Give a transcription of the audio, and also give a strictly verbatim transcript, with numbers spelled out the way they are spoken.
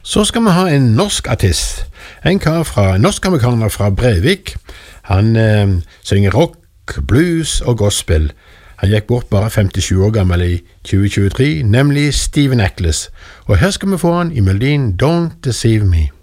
Så skal vi ha en norsk artist, en kar fra, norsk-amerikaner fra Breivik. Han eh, synger rock, blues og gospel. Han gikk bort bare femtisju år gammel i tjue tjuetre, nemlig Stephen Eccles. Og her skal vi få han i melodien Don't Deceive Me.